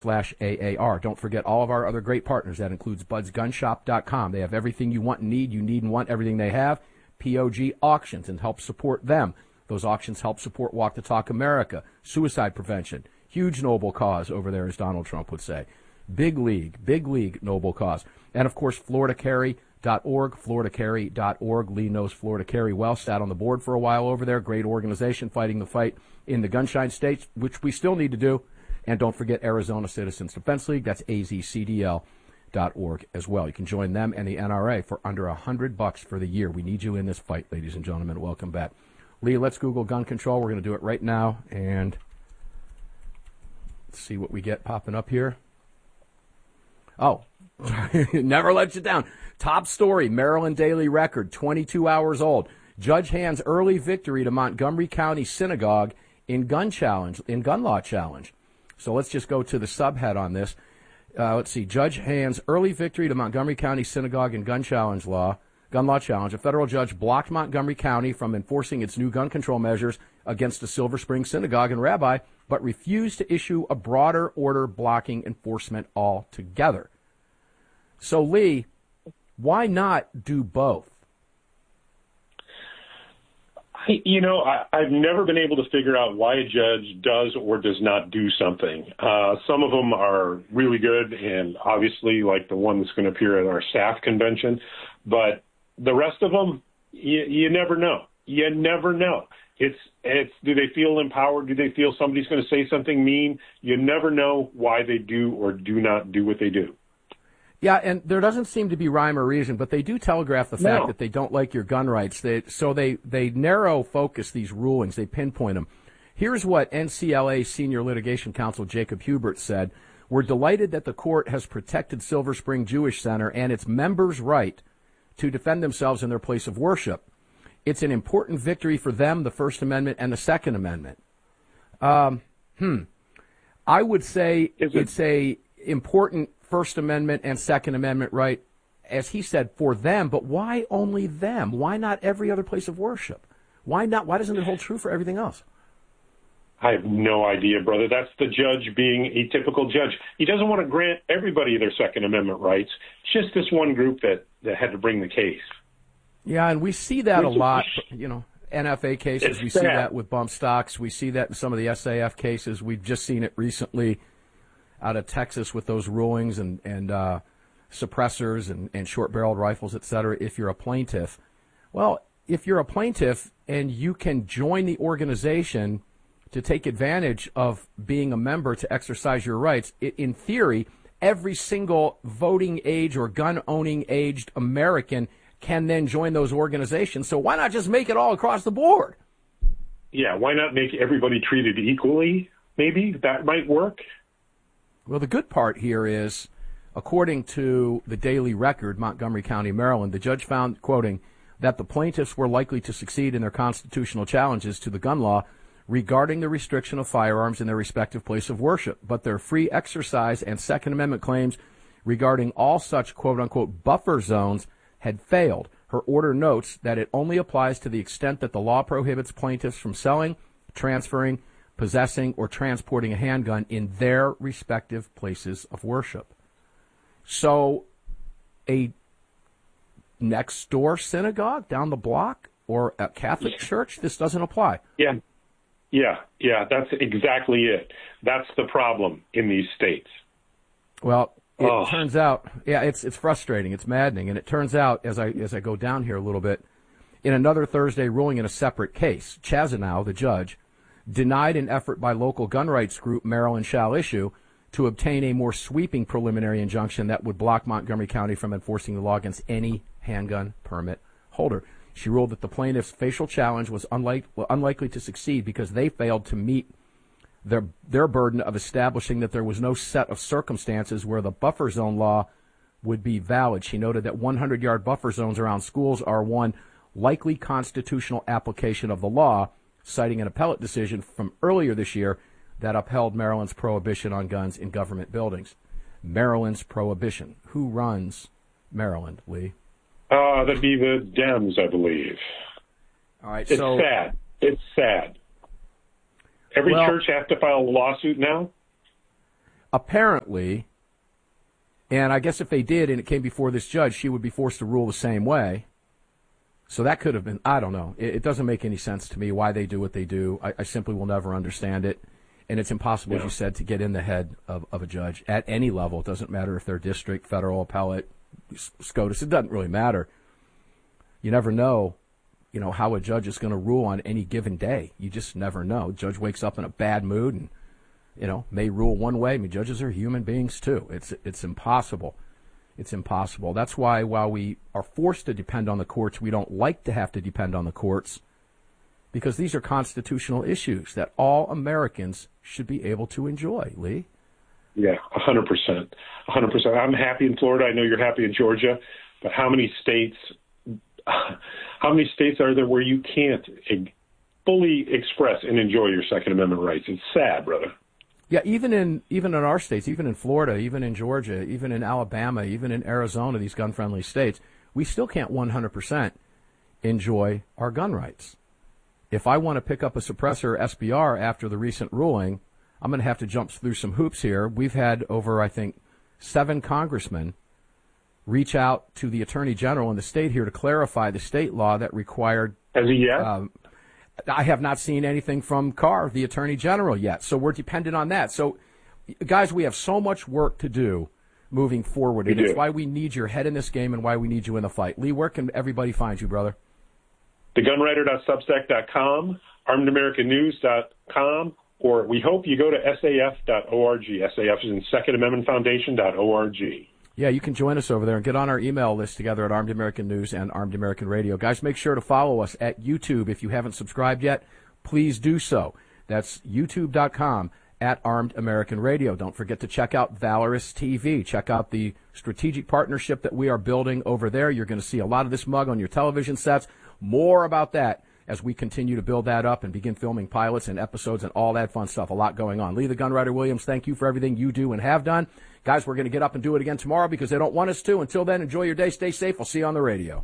AAR. Don't forget all of our other great partners. That includes budsgunshop.com. They have everything you want and need. You need and want everything they have. POG Auctions, and help support them. Those auctions help support Walk the Talk America, suicide prevention, huge noble cause over there, as Donald Trump would say. Big league noble cause. And, of course, FloridaCarry.org, FloridaCarry.org. Lee knows Florida Carry well, sat on the board for a while over there. Great organization fighting the fight in the gunshine states, which we still need to do. And don't forget Arizona Citizens Defense League. That's azcdl.org as well. You can join them and the NRA for under $100 for the year. We need you in this fight, ladies and gentlemen. Welcome back. Lee, let's Google gun control. We're going to do it right now. And let's see what we get popping up here. Oh, never let you down. Top story, Maryland Daily Record, 22 hours old. Judge hands early victory to Montgomery County Synagogue in gun law challenge. So let's just go to the subhead on this. Let's see. Judge hands early victory to Montgomery County Synagogue in gun law challenge. A federal judge blocked Montgomery County from enforcing its new gun control measures against a Silver Spring synagogue and rabbi, but refused to issue a broader order blocking enforcement altogether. So, Lee, why not do both? I've never been able to figure out why a judge does or does not do something. Some of them are really good, and obviously, like the one that's going to appear at our staff convention. But the rest of them, you never know. You never know. It's do they feel empowered? Do they feel somebody's going to say something mean? You never know why they do or do not do what they do. Yeah, and there doesn't seem to be rhyme or reason, but they do telegraph the fact that they don't like your gun rights. So they narrow focus these rulings. They pinpoint them. Here's what NCLA Senior Litigation Counsel Jacob Hubert said. We're delighted that the court has protected Silver Spring Jewish Center and its members' right to defend themselves in their place of worship. It's an important victory for them, the First Amendment and the Second Amendment. I would say it's a important First Amendment and Second Amendment right, as he said, for them, but why only them? Why not every other place of worship? Why not? Why doesn't it hold true for everything else? I have no idea, brother. That's the judge being a typical judge. He doesn't want to grant everybody their Second Amendment rights, just this one group that had to bring the case. Yeah, and we see that a lot, NFA cases. We see that with bump stocks. We see that in some of the SAF cases. We've just seen it recently out of Texas with those rulings and suppressors and short-barreled rifles, et cetera, if you're a plaintiff. Well, if you're a plaintiff and you can join the organization to take advantage of being a member to exercise your rights, in theory, every single voting age or gun-owning aged American can then join those organizations. So why not just make it all across the board? Yeah, why not make everybody treated equally? Maybe that might work. Well, the good part here is, according to the Daily Record, Montgomery County, Maryland, the judge found, quoting, that the plaintiffs were likely to succeed in their constitutional challenges to the gun law regarding the restriction of firearms in their respective place of worship, but their free exercise and Second Amendment claims regarding all such quote-unquote buffer zones had failed. Her order notes that it only applies to the extent that the law prohibits plaintiffs from selling, transferring, possessing, or transporting a handgun in their respective places of worship. So a next-door synagogue down the block or a Catholic church, this doesn't apply. Yeah, that's exactly it. That's the problem in these states. Well, it turns out, it's frustrating, it's maddening, and it turns out, as I go down here a little bit, in another Thursday ruling in a separate case, Chazanow, the judge, denied an effort by local gun rights group Maryland Shall Issue to obtain a more sweeping preliminary injunction that would block Montgomery County from enforcing the law against any handgun permit holder. She ruled that the plaintiff's facial challenge was unlikely to succeed because they failed to meet their burden of establishing that there was no set of circumstances where the buffer zone law would be valid. She noted that 100-yard buffer zones around schools are one likely constitutional application of the law, citing an appellate decision from earlier this year that upheld Maryland's prohibition on guns in government buildings. Maryland's prohibition. Who runs Maryland, Lee? That'd be the Dems, I believe. All right, It's sad. It's sad. Every church has to file a lawsuit now? apparently, and I guess if they did and it came before this judge, she would be forced to rule the same way. So that could have been, I don't know. It doesn't make any sense to me why they do what they do. I simply will never understand it. And it's impossible, as you said, to get in the head of a judge at any level. It doesn't matter if they're district, federal, appellate, SCOTUS. It doesn't really matter. You never know, how a judge is going to rule on any given day. You just never know. Judge wakes up in a bad mood and, may rule one way. I mean, judges are human beings too. It's impossible. It's impossible. That's why while we are forced to depend on the courts, we don't like to have to depend on the courts, because these are constitutional issues that all Americans should be able to enjoy, Lee. Yeah, 100%. 100%. I'm happy in Florida. I know you're happy in Georgia. But how many states are there where you can't fully express and enjoy your Second Amendment rights? It's sad, brother. Yeah, even in our states, even in Florida, even in Georgia, even in Alabama, even in Arizona, these gun-friendly states, we still can't 100% enjoy our gun rights. If I want to pick up a suppressor SBR after the recent ruling, I'm going to have to jump through some hoops here. We've had over, I think, 7 congressmen reach out to the Attorney General in the state here to clarify the state law that required... Has he yet? I have not seen anything from Carr, the Attorney General, yet. So we're dependent on that. So, guys, we have so much work to do moving forward. And it's why we need your head in this game and why we need you in the fight. Lee, where can everybody find you, brother? thegunwriter.substack.com, armedamericannews.com, or we hope you go to saf.org. SAF is in Second Amendment Foundation.org. Yeah, you can join us over there and get on our email list together at Armed American News and Armed American Radio. Guys, make sure to follow us at YouTube. If you haven't subscribed yet, please do so. That's youtube.com at Armed American Radio. Don't forget to check out Valorous TV. Check out the strategic partnership that we are building over there. You're going to see a lot of this mug on your television sets. More about that as we continue to build that up and begin filming pilots and episodes and all that fun stuff. A lot going on. Lee the Gunwriter Williams, thank you for everything you do and have done. Guys, we're going to get up and do it again tomorrow because they don't want us to. Until then, enjoy your day. Stay safe. We'll see you on the radio.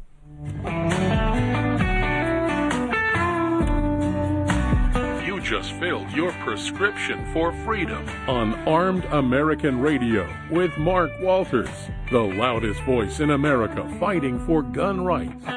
You just filled your prescription for freedom on Armed American Radio with Mark Walters, the loudest voice in America fighting for gun rights.